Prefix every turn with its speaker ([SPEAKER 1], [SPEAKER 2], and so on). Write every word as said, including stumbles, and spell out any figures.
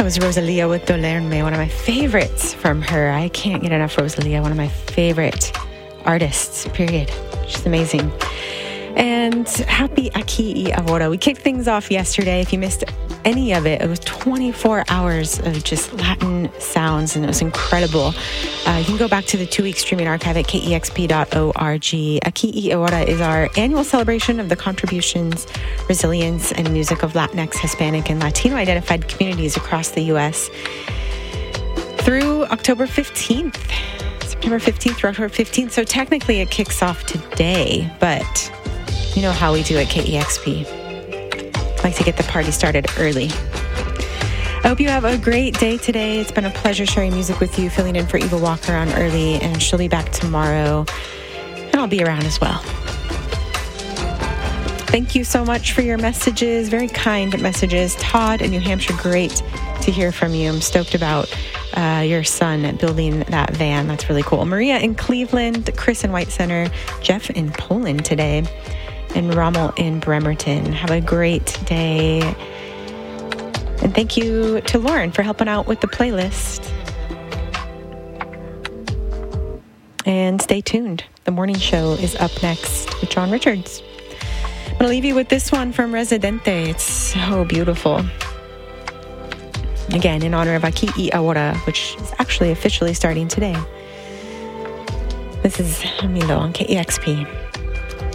[SPEAKER 1] That was Rosalia with Dolerme, one of my favorites from her. I can't get enough Rosalia, one of my favorite artists, period. She's amazing. And happy Aki i Ahora. We kicked things off yesterday. If you missed any of it, it was twenty-four hours of just Latin sounds, and it was incredible. Uh, you can go back to the two-week streaming archive at K E X P dot org. Aki i Ahora is our annual celebration of the contributions, resilience, and music of Latinx, Hispanic, and Latino-identified communities across the U S through October fifteenth. September fifteenth through October fifteenth. So technically it kicks off today, but you know how we do at K E X P. Like to get the party started early. I hope you have a great day today. It's been a pleasure sharing music with you, filling in for Eva Walker on early, and she'll be back tomorrow, and I'll be around as well. Thank you so much for your messages, very kind messages. Todd in New Hampshire, great to hear from you. I'm stoked about uh, your son building that van. That's really cool. Maria in Cleveland, Chris in White Center, Jeff in Poland today, and Rommel in Bremerton. Have a great day. And thank you to Lauren for helping out with the playlist. And stay tuned. The morning show is up next with John Richards. I'm going to leave you with this one from Residente. It's so beautiful. Again, in honor of Aki i Ahora, which is actually officially starting today. This is Milo on K E X P.